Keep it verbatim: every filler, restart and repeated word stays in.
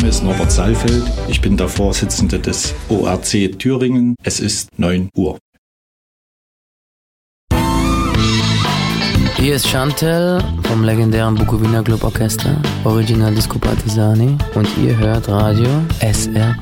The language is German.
Name ist Norbert Saalfeld. Ich bin der Vorsitzende des O R C Thüringen. Es ist neun Uhr. Hier ist Chantel vom legendären Bukowina Club Orchester, Original Disco Partisani, und ihr hört Radio S R